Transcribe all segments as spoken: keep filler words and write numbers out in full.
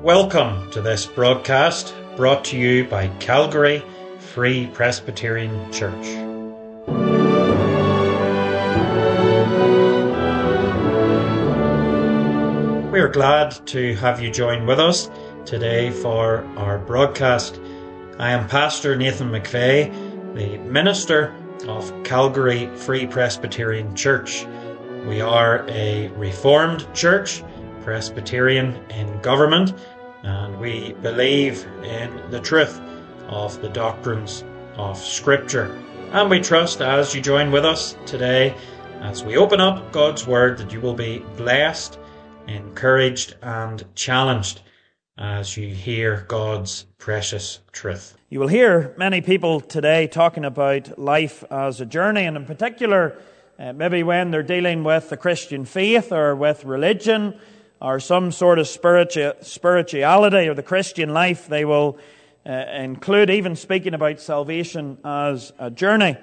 Welcome to this broadcast brought to you by Calgary Free Presbyterian Church. We are glad to have you join with us today for our broadcast. I am Pastor Nathan McVeigh, the minister of Calgary Free Presbyterian Church. We are a Reformed church, Presbyterian in government, and we believe in the truth of the doctrines of Scripture. And we trust as you join with us today, as we open up God's Word, that you will be blessed, encouraged and challenged as you hear God's precious truth. You will hear many people today talking about life as a journey, and in particular, uh, maybe when they're dealing with the Christian faith or with religion, or some sort of spiritu- spirituality or the Christian life, they will uh, include even speaking about salvation as a journey.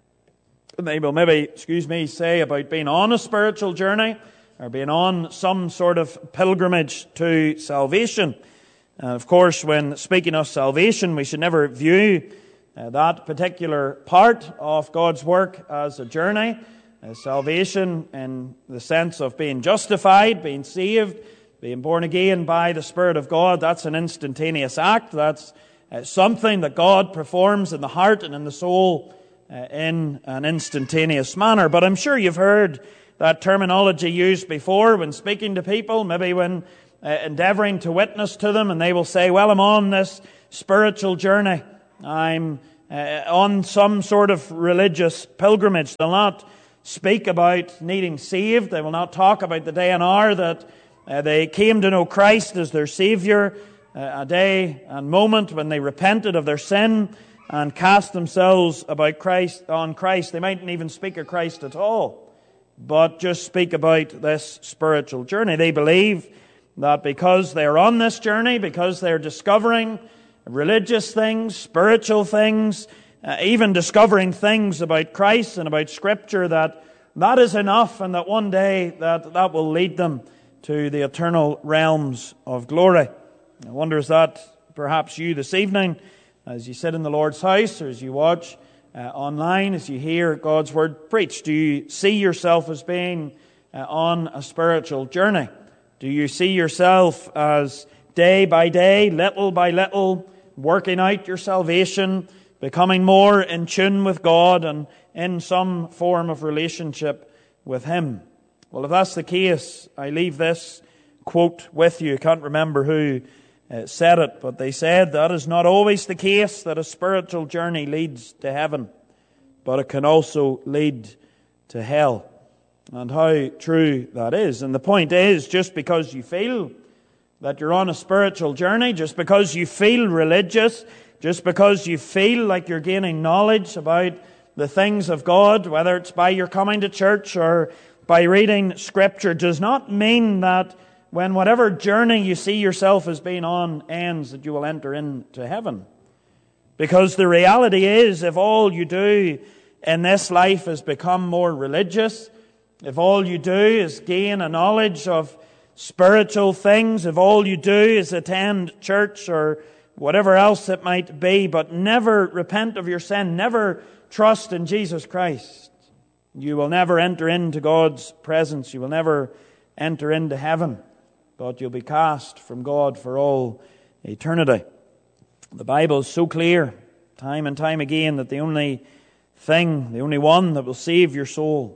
They will maybe, excuse me, say about being on a spiritual journey or being on some sort of pilgrimage to salvation. And of course, when speaking of salvation, we should never view uh, that particular part of God's work as a journey. Uh, salvation in the sense of being justified, being saved, being born again by the Spirit of God, that's an instantaneous act. That's uh, something that God performs in the heart and in the soul uh, in an instantaneous manner. But I'm sure you've heard that terminology used before when speaking to people, maybe when uh, endeavouring to witness to them, and they will say, well, I'm on this spiritual journey. I'm uh, on some sort of religious pilgrimage. They'll not speak about needing saved. They will not talk about the day and hour that uh, they came to know Christ as their Saviour, uh, a day and moment when they repented of their sin and cast themselves about Christ on Christ. They mightn't even speak of Christ at all, but just speak about this spiritual journey. They believe that because they are on this journey, because they're discovering religious things, spiritual things, Uh, even discovering things about Christ and about Scripture, that that is enough, and that one day that that will lead them to the eternal realms of glory. I wonder, is that perhaps you this evening, as you sit in the Lord's house, or as you watch uh, online, as you hear God's Word preached? Do you see yourself as being uh, on a spiritual journey? Do you see yourself as day by day, little by little, working out your salvation, becoming more in tune with God and in some form of relationship with Him? Well, if that's the case, I leave this quote with you. I can't remember who uh, said it, but they said that is not always the case, that a spiritual journey leads to heaven, but it can also lead to hell. And how true that is. And the point is, just because you feel that you're on a spiritual journey, just because you feel religious, just because you feel like you're gaining knowledge about the things of God, whether it's by your coming to church or by reading Scripture, does not mean that when whatever journey you see yourself as being on ends, that you will enter into heaven. Because the reality is, if all you do in this life is become more religious, if all you do is gain a knowledge of spiritual things, if all you do is attend church or whatever else it might be, but never repent of your sin, never trust in Jesus Christ, you will never enter into God's presence. You will never enter into heaven, but you'll be cast from God for all eternity. The Bible is so clear, time and time again, that the only thing, the only one that will save your soul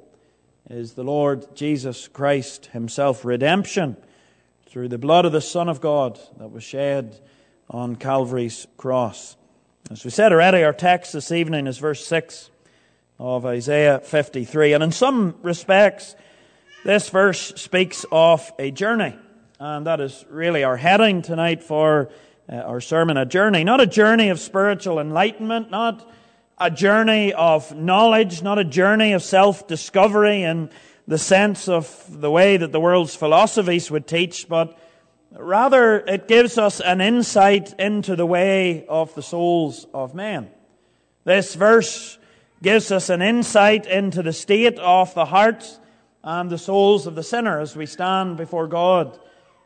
is the Lord Jesus Christ Himself. Redemption through the blood of the Son of God that was shed on Calvary's cross. As we said already, our text this evening is verse six of Isaiah fifty-three. And in some respects, this verse speaks of a journey. And that is really our heading tonight for uh, our sermon, a journey. Not a journey of spiritual enlightenment, not a journey of knowledge, not a journey of self-discovery in the sense of the way that the world's philosophies would teach, but rather, it gives us an insight into the way of the souls of men. This verse gives us an insight into the state of the hearts and the souls of the sinner as we stand before God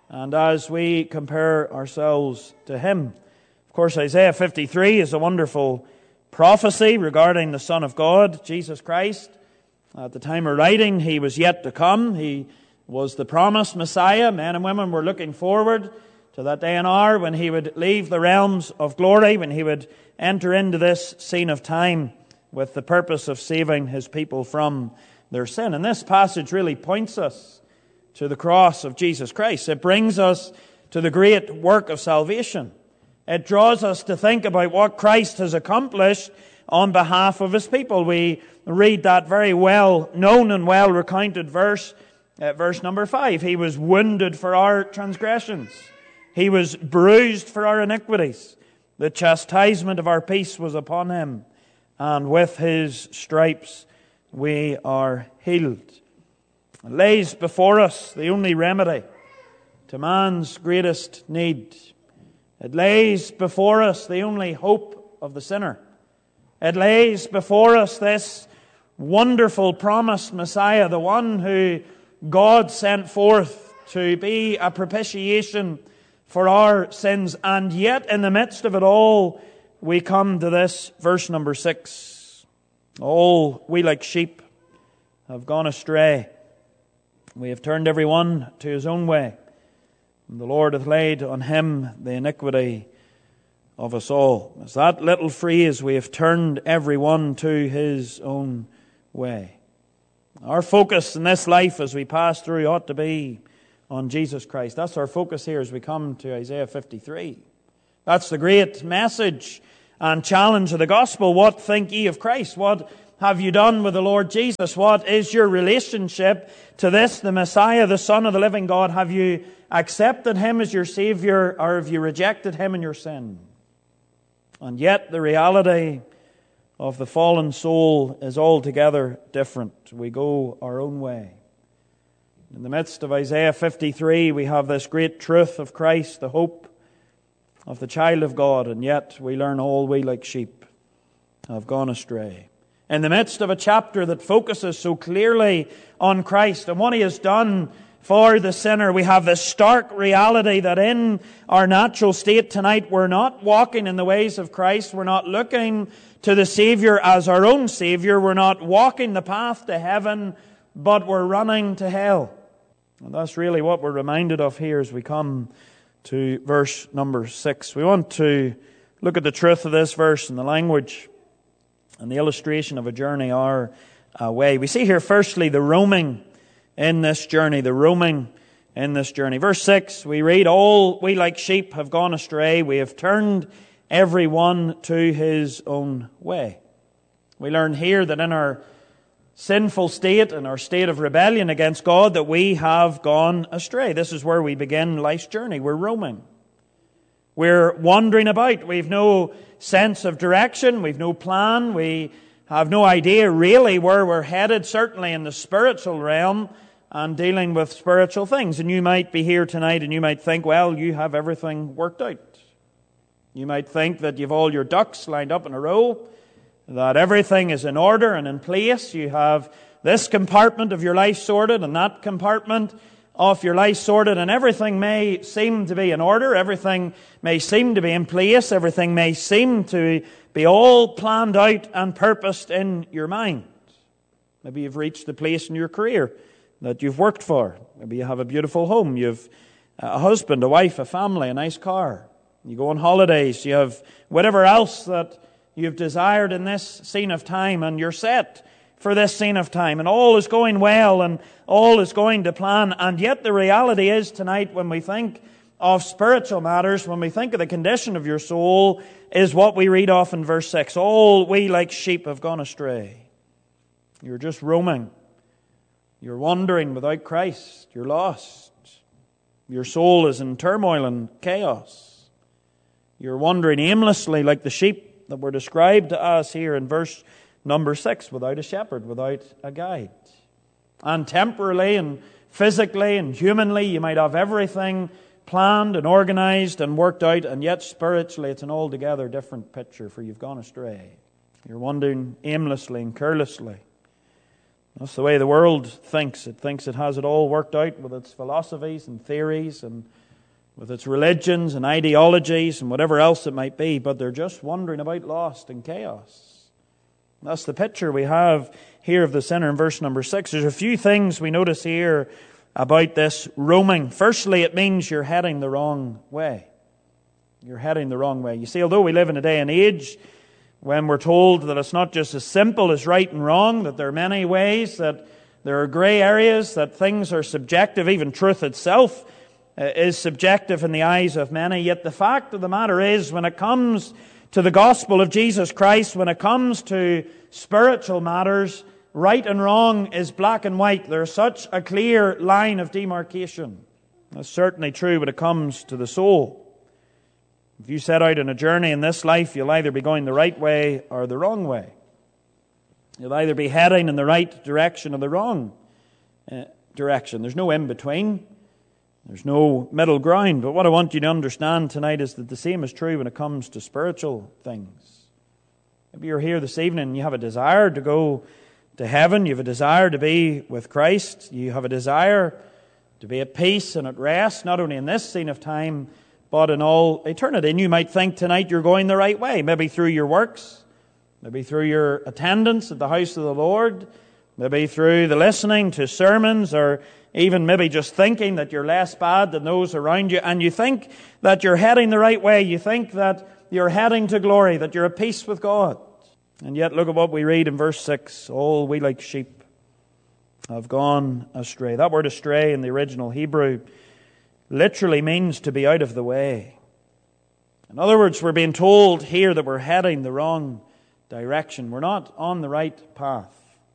and as we compare ourselves to Him. Of course, Isaiah fifty-three is a wonderful prophecy regarding the Son of God, Jesus Christ. At the time of writing, He was yet to come. He was the promised Messiah. Men and women were looking forward to that day and hour when He would leave the realms of glory, when He would enter into this scene of time with the purpose of saving His people from their sin. And this passage really points us to the cross of Jesus Christ. It brings us to the great work of salvation. It draws us to think about what Christ has accomplished on behalf of His people. We read that very well known and well recounted verse, uh, verse number five. He was wounded for our transgressions. He was bruised for our iniquities. The chastisement of our peace was upon Him, and with His stripes we are healed. It lays before us the only remedy to man's greatest need. It lays before us the only hope of the sinner. It lays before us this wonderful promised Messiah, the one who God sent forth to be a propitiation for our sins. And yet, in the midst of it all, we come to this verse number six. All we like sheep have gone astray. We have turned every one to his own way. And the Lord hath laid on Him the iniquity of us all. As that little phrase, we have turned every one to his own way. Our focus in this life as we pass through ought to be on Jesus Christ. That's our focus here as we come to Isaiah fifty-three. That's the great message and challenge of the gospel. What think ye of Christ? What have you done with the Lord Jesus? What is your relationship to this, the Messiah, the Son of the living God? Have you accepted Him as your Savior, or have you rejected Him in your sin? And yet the reality of the fallen soul is altogether different. We go our own way. In the midst of Isaiah fifty-three, we have this great truth of Christ, the hope of the child of God, and yet we learn all we like sheep have gone astray. In the midst of a chapter that focuses so clearly on Christ and what He has done for the sinner, we have this stark reality that in our natural state tonight, we're not walking in the ways of Christ. We're not looking to the Savior as our own Savior. We're not walking the path to heaven, but we're running to hell. And that's really what we're reminded of here as we come to verse number six. We want to look at the truth of this verse and the language and the illustration of a journey our uh, way. We see here firstly the roaming in this journey, the roaming in this journey. Verse six, we read, all we like sheep have gone astray. We have turned every one to his own way. We learn here that in our sinful state and our state of rebellion against God, that we have gone astray. This is where we begin life's journey. We're roaming. We're wandering about. We've no sense of direction. We've no plan. We have no idea really where we're headed, certainly in the spiritual realm and dealing with spiritual things. And you might be here tonight and you might think, well, you have everything worked out. You might think that you've all your ducks lined up in a row, that everything is in order and in place. You have this compartment of your life sorted and that compartment of your life sorted, and everything may seem to be in order, everything may seem to be in place, everything may seem to be all planned out and purposed in your mind. Maybe you've reached the place in your career that you've worked for. Maybe you have a beautiful home, you've a husband, a wife, a family, a nice car. You go on holidays, you have whatever else that you've desired in this scene of time, and you're set for this scene of time, and all is going well, and all is going to plan. And yet the reality is tonight, when we think of spiritual matters, when we think of the condition of your soul, is what we read off in verse six. All we like sheep have gone astray. You're just roaming. You're wandering without Christ. You're lost. Your soul is in turmoil and chaos. You're wandering aimlessly like the sheep that were described to us here in verse number six, without a shepherd, without a guide. And temporally and physically and humanly, you might have everything planned and organized and worked out, and yet spiritually it's an altogether different picture, for you've gone astray. You're wandering aimlessly and carelessly. That's the way the world thinks. It thinks it has it all worked out with its philosophies and theories and with its religions and ideologies and whatever else it might be, but they're just wandering about lost in chaos. That's the picture we have here of the sinner in verse number six. There's a few things we notice here about this roaming. Firstly, it means you're heading the wrong way. You're heading the wrong way. You see, although we live in a day and age when we're told that it's not just as simple as right and wrong, that there are many ways, that there are grey areas, that things are subjective, even truth itself is subjective in the eyes of many. Yet the fact of the matter is, when it comes to the gospel of Jesus Christ, when it comes to spiritual matters, right and wrong is black and white. There's such a clear line of demarcation. That's certainly true when it comes to the soul. If you set out on a journey in this life, you'll either be going the right way or the wrong way. You'll either be heading in the right direction or the wrong uh, direction. There's no in between. There's no middle ground. But what I want you to understand tonight is that the same is true when it comes to spiritual things. Maybe you're here this evening and you have a desire to go to heaven. You have a desire to be with Christ. You have a desire to be at peace and at rest, not only in this scene of time, but in all eternity. And you might think tonight you're going the right way, maybe through your works, maybe through your attendance at the house of the Lord, maybe through the listening to sermons, or even maybe just thinking that you're less bad than those around you, and you think that you're heading the right way. You think that you're heading to glory, that you're at peace with God. And yet look at what we read in verse six. All we like sheep have gone astray. That word astray in the original Hebrew literally means to be out of the way. In other words, we're being told here that we're heading the wrong direction. We're not on the right path.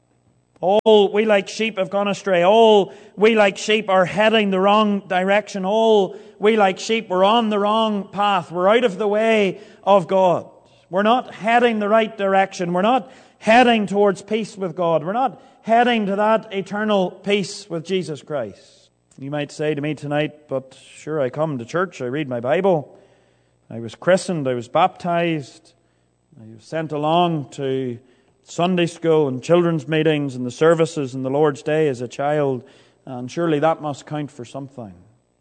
All we like sheep have gone astray. All we like sheep are heading the wrong direction. All we like sheep, we're on the wrong path. We're out of the way of God. We're not heading the right direction. We're not heading towards peace with God. We're not heading to that eternal peace with Jesus Christ. You might say to me tonight, but sure, I come to church, I read my Bible, I was christened, I was baptized, I was sent along to Sunday school and children's meetings and the services and the Lord's Day as a child, and surely that must count for something.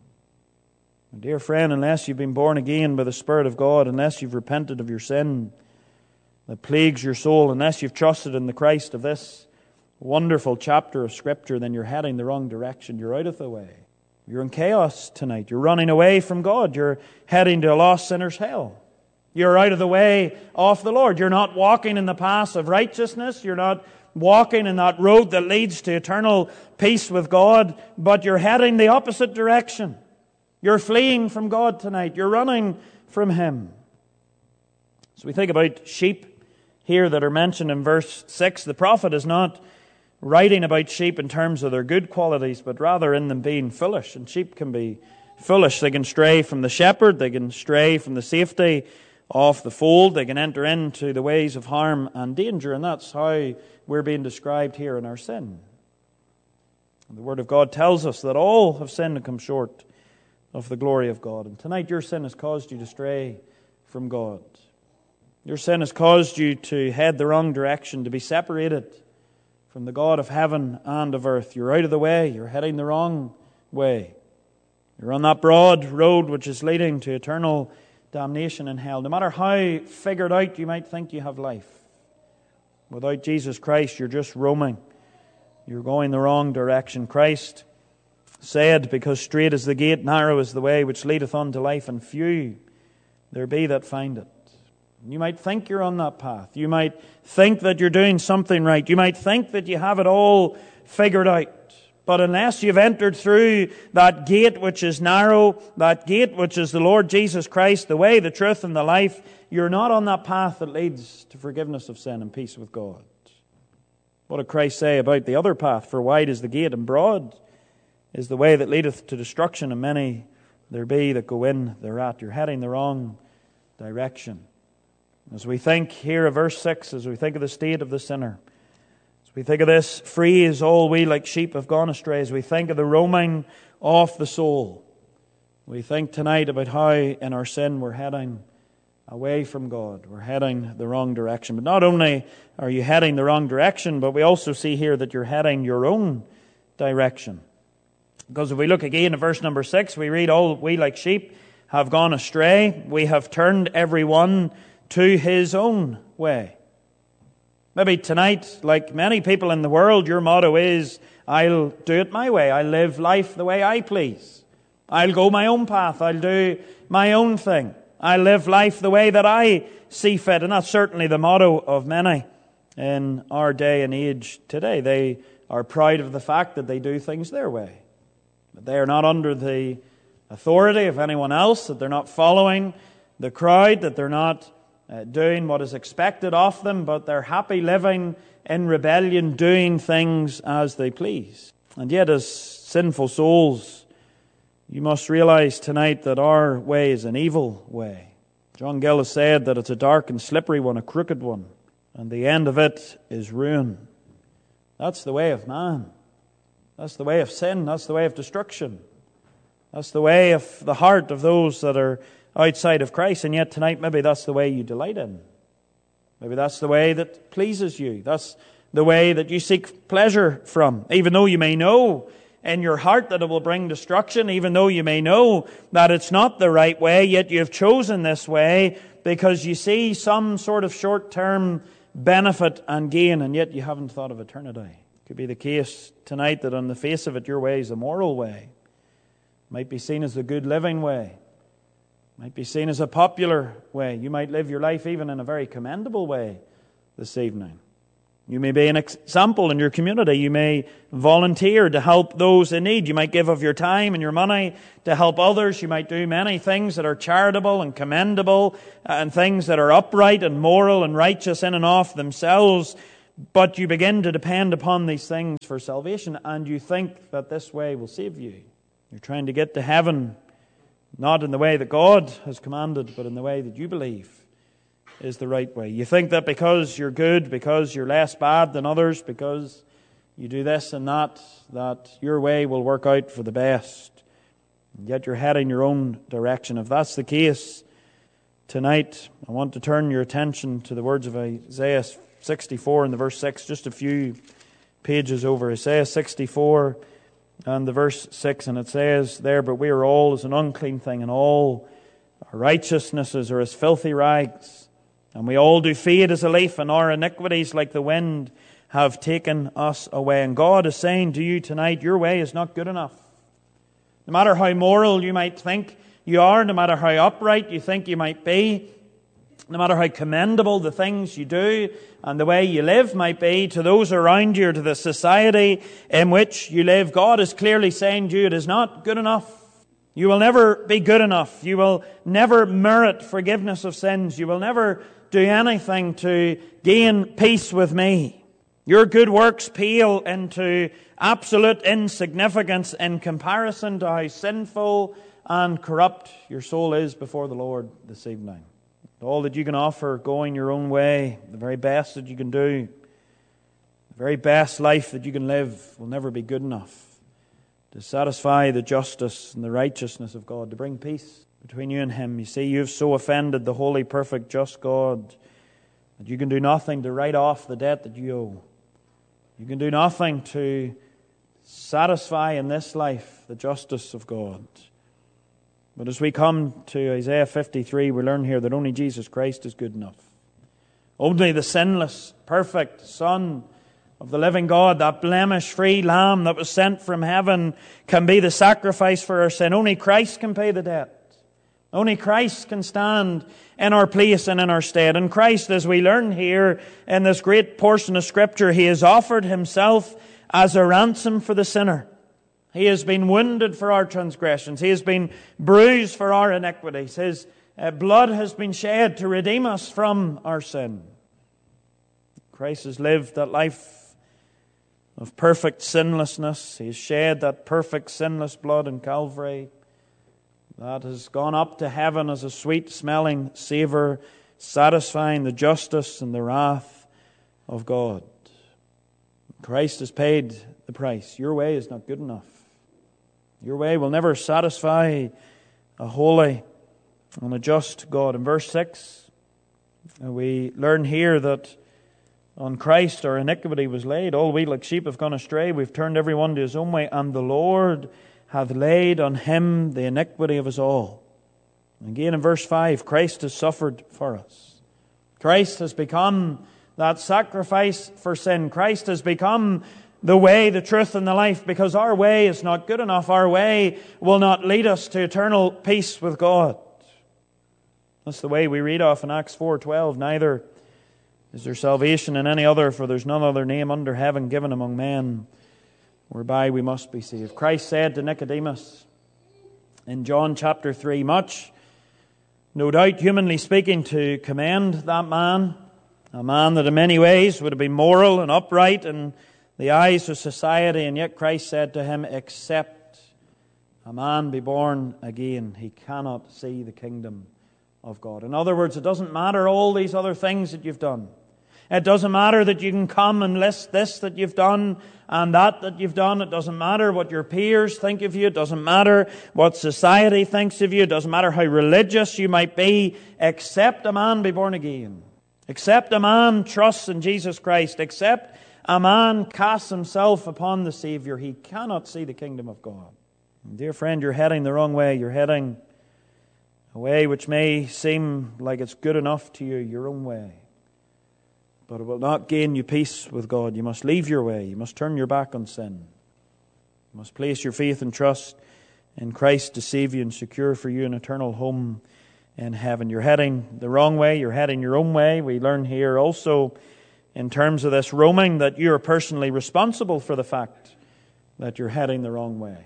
My dear friend, unless you've been born again by the Spirit of God, unless you've repented of your sin that plagues your soul, unless you've trusted in the Christ of this wonderful chapter of Scripture, then you're heading the wrong direction. You're out of the way. You're in chaos tonight. You're running away from God. You're heading to a lost sinner's hell. You're out of the way of the Lord. You're not walking in the path of righteousness. You're not walking in that road that leads to eternal peace with God, but you're heading the opposite direction. You're fleeing from God tonight. You're running from Him. So we think about sheep here that are mentioned in verse six. The prophet is not writing about sheep in terms of their good qualities, but rather in them being foolish. And sheep can be foolish. They can stray from the shepherd. They can stray from the safety of the fold. They can enter into the ways of harm and danger. And that's how we're being described here in our sin. And the Word of God tells us that all have sinned and come short of the glory of God. And tonight your sin has caused you to stray from God. Your sin has caused you to head the wrong direction, to be separated from the God of heaven and of earth. You're out of the way. You're heading the wrong way. You're on that broad road which is leading to eternal damnation in hell. No matter how figured out you might think you have life, without Jesus Christ, you're just roaming. You're going the wrong direction. Christ said, because straight is the gate, narrow is the way which leadeth unto life, and few there be that find it. You might think you're on that path. You might think that you're doing something right. You might think that you have it all figured out. But unless you've entered through that gate which is narrow, that gate which is the Lord Jesus Christ, the way, the truth, and the life, you're not on that path that leads to forgiveness of sin and peace with God. What did Christ say about the other path? For wide is the gate and broad is the way that leadeth to destruction, and many there be that go in thereat. You're heading the wrong direction. As we think here of verse six, as we think of the state of the sinner, as we think of this phrase, all we like sheep have gone astray, as we think of the roaming of the soul, we think tonight about how in our sin we're heading away from God. We're heading the wrong direction. But not only are you heading the wrong direction, but we also see here that you're heading your own direction. Because if we look again at verse number six, we read, all we like sheep have gone astray. We have turned every one to his own way. Maybe tonight, like many people in the world, your motto is, I'll do it my way. I'll live life the way I please. I'll go my own path. I'll do my own thing. I'll live life the way that I see fit. And that's certainly the motto of many in our day and age today. They are proud of the fact that they do things their way. That they are not under the authority of anyone else, that they're not following the crowd, that they're not uh, doing what is expected of them, but they're happy living in rebellion, doing things as they please. And yet, as sinful souls, you must realize tonight that our way is an evil way. John Gill has said that it's a dark and slippery one, a crooked one, and the end of it is ruin. That's the way of man. That's the way of sin. That's the way of destruction. That's the way of the heart of those that are outside of Christ. And yet tonight, maybe that's the way you delight in. Maybe that's the way that pleases you. That's the way that you seek pleasure from. Even though you may know in your heart that it will bring destruction, even though you may know that it's not the right way, yet you have chosen this way because you see some sort of short-term benefit and gain, and yet you haven't thought of eternity. It could be the case tonight that on the face of it, your way is a moral way. It might be seen as a good living way. It might be seen as a popular way. You might live your life even in a very commendable way this evening. You may be an example in your community. You may volunteer to help those in need. You might give of your time and your money to help others. You might do many things that are charitable and commendable and things that are upright and moral and righteous in and of themselves. But you begin to depend upon these things for salvation, and you think that this way will save you. You're trying to get to heaven, not in the way that God has commanded, but in the way that you believe is the right way. You think that because you're good, because you're less bad than others, because you do this and that, that your way will work out for the best. And yet you're heading your own direction. If that's the case, tonight I want to turn your attention to the words of Isaiah sixty-four in the verse six, just a few pages over. Isaiah sixty-four and the verse six, and it says there, "But we are all as an unclean thing, and all our righteousnesses are as filthy rags. And we all do fade as a leaf, and our iniquities like the wind have taken us away." And God is saying to you tonight, your way is not good enough. No matter how moral you might think you are, no matter how upright you think you might be, no matter how commendable the things you do and the way you live might be to those around you or to the society in which you live, God is clearly saying to you, it is not good enough. You will never be good enough. You will never merit forgiveness of sins. You will never do anything to gain peace with me. Your good works pale into absolute insignificance in comparison to how sinful and corrupt your soul is before the Lord this evening. All that you can offer, going your own way, the very best that you can do, the very best life that you can live, will never be good enough to satisfy the justice and the righteousness of God, to bring peace between you and Him. You see, you've so offended the holy, perfect, just God that you can do nothing to write off the debt that you owe. You can do nothing to satisfy in this life the justice of God. But as we come to Isaiah fifty-three, we learn here that only Jesus Christ is good enough. Only the sinless, perfect Son of the living God, that blemish-free Lamb that was sent from heaven, can be the sacrifice for our sin. Only Christ can pay the debt. Only Christ can stand in our place and in our stead. And Christ, as we learn here in this great portion of Scripture, He has offered Himself as a ransom for the sinner. He has been wounded for our transgressions. He has been bruised for our iniquities. His blood has been shed to redeem us from our sin. Christ has lived that life of perfect sinlessness. He has shed that perfect sinless blood in Calvary that has gone up to heaven as a sweet-smelling savour, satisfying the justice and the wrath of God. Christ has paid the price. Your way is not good enough. Your way will never satisfy a holy on a just God. In verse six, we learn here that on Christ our iniquity was laid. All we like sheep have gone astray. We've turned every one to his own way, and the Lord hath laid on him the iniquity of us all. Again in verse five, Christ has suffered for us. Christ has become that sacrifice for sin. Christ has become the way, the truth, and the life, because our way is not good enough. Our way will not lead us to eternal peace with God. That's the way we read off in Acts four twelve. Neither is there salvation in any other, for there's none other name under heaven given among men whereby we must be saved. Christ said to Nicodemus in John chapter three, much, no doubt, humanly speaking, to commend that man, a man that in many ways would have been moral and upright in the eyes of society, and yet Christ said to him, except a man be born again, he cannot see the kingdom of God. In other words, it doesn't matter all these other things that you've done. It doesn't matter that you can come and list this that you've done and that that you've done. It doesn't matter what your peers think of you. It doesn't matter what society thinks of you. It doesn't matter how religious you might be, except a man be born again. Except a man trusts in Jesus Christ. Except a man casts himself upon the Savior, he cannot see the kingdom of God. And dear friend, you're heading the wrong way. You're heading a way which may seem like it's good enough to you, your own way. But it will not gain you peace with God. You must leave your way. You must turn your back on sin. You must place your faith and trust in Christ to save you and secure for you an eternal home in heaven. You're heading the wrong way. You're heading your own way. We learn here also in terms of this roaming that you are personally responsible for the fact that you're heading the wrong way.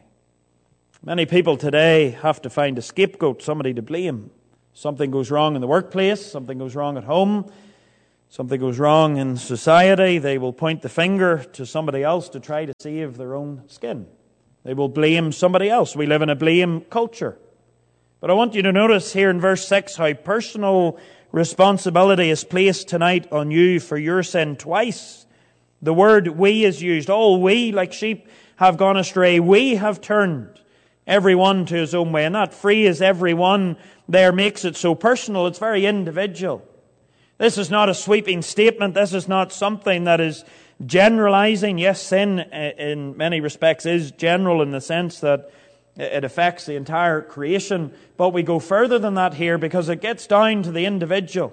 Many people today have to find a scapegoat, somebody to blame. Something goes wrong in the workplace, something goes wrong at home, something goes wrong in society. They will point the finger to somebody else to try to save their own skin. They will blame somebody else. We live in a blame culture. But I want you to notice here in verse six how personal responsibility is placed tonight on you for your sin. Twice the word we is used. All we, like sheep, have gone astray. We have turned every one to his own way. And that phrase, every one, there makes it so personal. It's very individual. This is not a sweeping statement. This is not something that is generalizing. Yes, sin in many respects is general in the sense that it affects the entire creation. But we go further than that here because it gets down to the individual.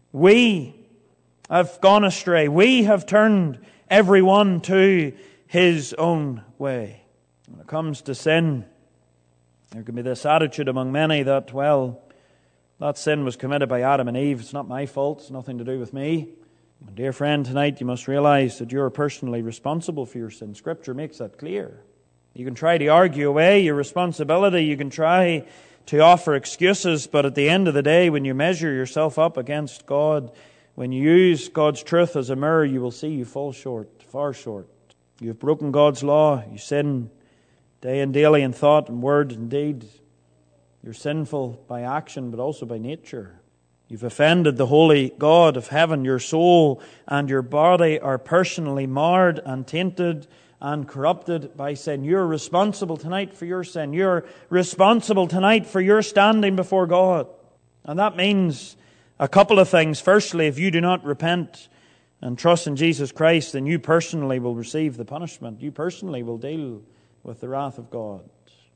We have gone astray. We have turned everyone to his own way. When it comes to sin, there can be this attitude among many that, well, that sin was committed by Adam and Eve. It's not my fault. It's nothing to do with me. My dear friend, tonight you must realize that you're personally responsible for your sin. Scripture makes that clear. You can try to argue away your responsibility. You can try to offer excuses. But at the end of the day, when you measure yourself up against God, when you use God's truth as a mirror, you will see you fall short, far short. You've broken God's law. You sin day and daily in thought and word and deed. You're sinful by action, but also by nature. You've offended the holy God of heaven. Your soul and your body are personally marred and tainted and corrupted by sin. You're responsible tonight for your sin. You're responsible tonight for your standing before God. And that means a couple of things. Firstly, if you do not repent and trust in Jesus Christ, then you personally will receive the punishment. You personally will deal with the wrath of God.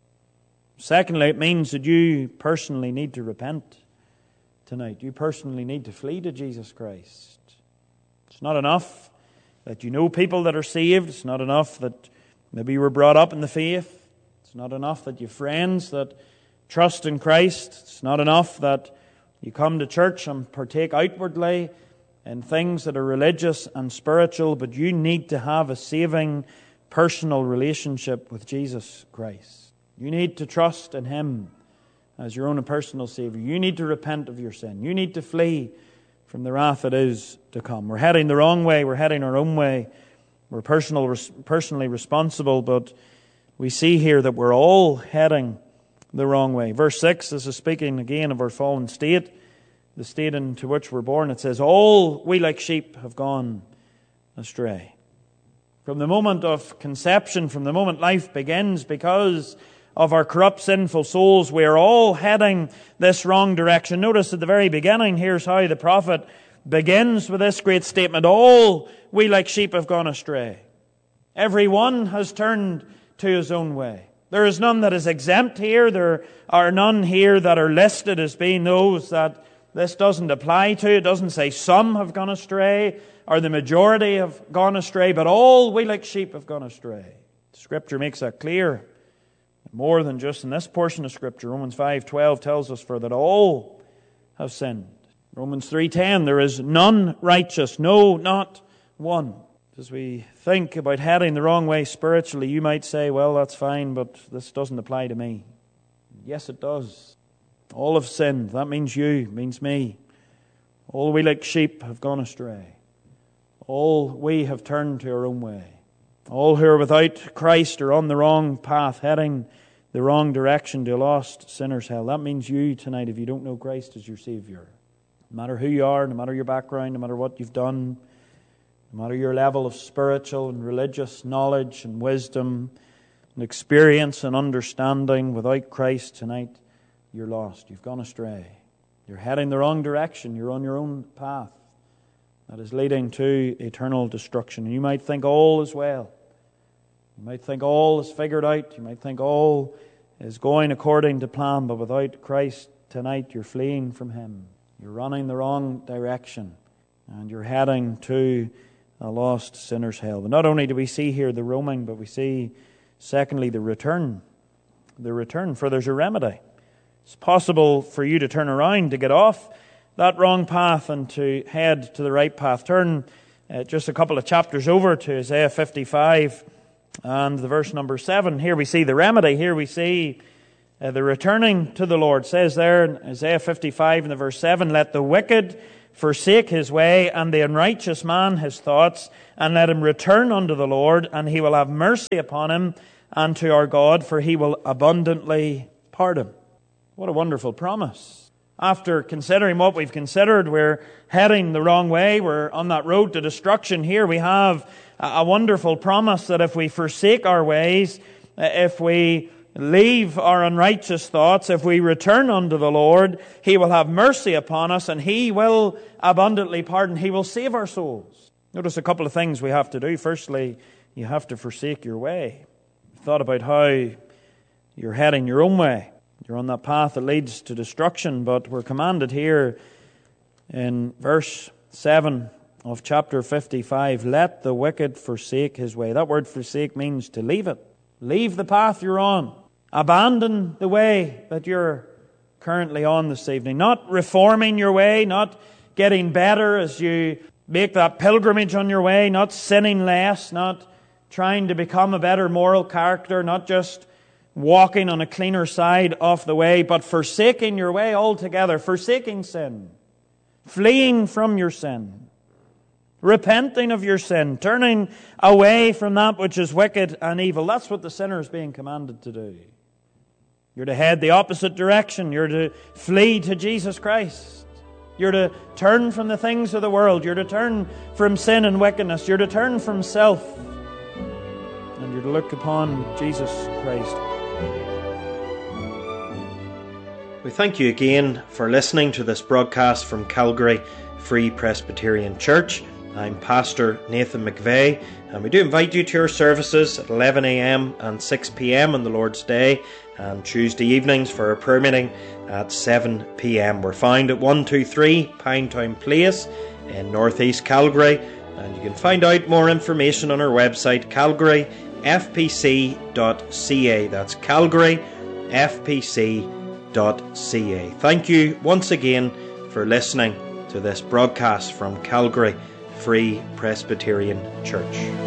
Secondly, it means that you personally need to repent tonight. You personally need to flee to Jesus Christ. It's not enough that you know people that are saved. It's not enough that maybe you were brought up in the faith. It's not enough that you have friends that trust in Christ. It's not enough that you come to church and partake outwardly in things that are religious and spiritual, but you need to have a saving personal relationship with Jesus Christ. You need to trust in Him as your own personal Savior. You need to repent of your sin. You need to flee from the wrath that is to come. We're heading the wrong way. We're heading our own way. We're personal, personally responsible, but we see here that we're all heading the wrong way. Verse six, this is speaking again of our fallen state, the state into which we're born. It says, all we like sheep have gone astray. From the moment of conception, from the moment life begins, because of our corrupt, sinful souls. We are all heading this wrong direction. Notice at the very beginning, here's how the prophet begins with this great statement: all we like sheep have gone astray. Every one has turned to his own way. There is none that is exempt here. There are none here that are listed as being those that this doesn't apply to. It doesn't say some have gone astray or the majority have gone astray, but all we like sheep have gone astray. Scripture makes that clear. More than just in this portion of Scripture. Romans five twelve tells us, for that all have sinned. Romans three ten, there is none righteous, no, not one. As we think about heading the wrong way spiritually, you might say, well, that's fine, but this doesn't apply to me. Yes, it does. All have sinned. That means you, means me. All we like sheep have gone astray. All we have turned to our own way. All who are without Christ are on the wrong path, heading the wrong direction to a lost sinner's hell. That means you tonight, if you don't know Christ as your Savior. No matter who you are, no matter your background, no matter what you've done, no matter your level of spiritual and religious knowledge and wisdom and experience and understanding, without Christ tonight, you're lost. You've gone astray. You're heading the wrong direction. You're on your own path that is leading to eternal destruction. And you might think all is well. You might think all is figured out. You might think all is going according to plan. But without Christ tonight, you're fleeing from Him. You're running the wrong direction. And you're heading to a lost sinner's hell. But not only do we see here the roaming, but we see, secondly, the return. The return, for there's a remedy. It's possible for you to turn around, to get off that wrong path and to head to the right path. Turn uh, just a couple of chapters over to Isaiah fifty-five and the verse number seven. Here we see the remedy. Here we see uh, the returning to the Lord. It says there in Isaiah fifty-five and the verse seven, let the wicked forsake his way, and the unrighteous man his thoughts, and let him return unto the Lord, and He will have mercy upon him, and to our God, for He will abundantly pardon. What a wonderful promise. After considering what we've considered, we're heading the wrong way, we're on that road to destruction. Here we have a wonderful promise that if we forsake our ways, if we leave our unrighteous thoughts, if we return unto the Lord, He will have mercy upon us, and He will abundantly pardon. He will save our souls. Notice a couple of things we have to do. Firstly, you have to forsake your way. You've thought about how you're heading your own way. You're on that path that leads to destruction, but we're commanded here in verse seven of chapter fifty-five, let the wicked forsake his way. That word forsake means to leave it. Leave the path you're on. Abandon the way that you're currently on this evening. Not reforming your way, not getting better as you make that pilgrimage on your way, not sinning less, not trying to become a better moral character, not just walking on a cleaner side of the way, but forsaking your way altogether, forsaking sin, fleeing from your sin, repenting of your sin, turning away from that which is wicked and evil. That's what the sinner is being commanded to do. You're to head the opposite direction. You're to flee to Jesus Christ. You're to turn from the things of the world. You're to turn from sin and wickedness. You're to turn from self. And you're to look upon Jesus Christ. We thank you again for listening to this broadcast from Calgary Free Presbyterian Church. I'm Pastor Nathan McVeigh, and we do invite you to our services at eleven a.m. and six p.m. on the Lord's Day, and Tuesday evenings for our prayer meeting at seven p.m. We're found at one two three Pinetown Place in northeast Calgary, and you can find out more information on our website, calgary f p c dot c a. That's calgary f p c dot c a. Thank you once again for listening to this broadcast from Calgary Free Presbyterian Church.